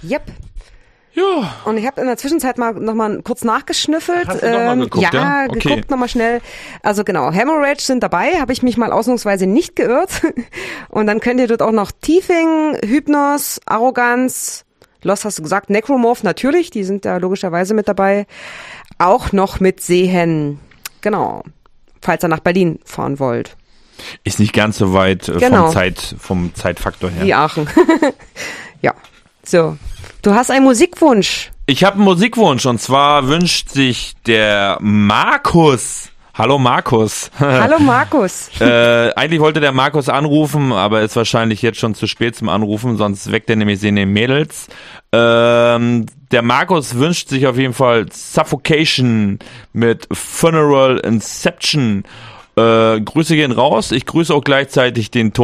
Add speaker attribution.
Speaker 1: Yep.
Speaker 2: Ja.
Speaker 1: Und ich habe in der Zwischenzeit noch mal kurz nachgeschnüffelt.
Speaker 2: Hast du noch mal geguckt, ja? Okay.
Speaker 1: Geguckt nochmal schnell. Also genau, Hemorrhage sind dabei, habe ich mich mal ausnahmsweise nicht geirrt. Und dann könnt ihr dort auch noch Thieving, Hypnos, Arroganz, Lost hast du gesagt, Necromorph natürlich, die sind da logischerweise mit dabei. Auch noch mit Sehen. Genau. Falls ihr nach Berlin fahren wollt.
Speaker 2: Ist nicht ganz so weit
Speaker 1: Genau.
Speaker 2: vom Zeitfaktor her.
Speaker 1: Wie Aachen. Ja. So. Du hast einen Musikwunsch.
Speaker 2: Ich habe einen Musikwunsch und zwar wünscht sich der Markus. Hallo Markus.
Speaker 1: Hallo Markus.
Speaker 2: Eigentlich wollte der Markus anrufen, aber ist wahrscheinlich jetzt schon zu spät zum Anrufen, sonst weckt er nämlich seine Mädels. Der Markus wünscht sich auf jeden Fall Suffocation mit Funeral Inception. Grüße gehen raus. Ich grüße auch gleichzeitig den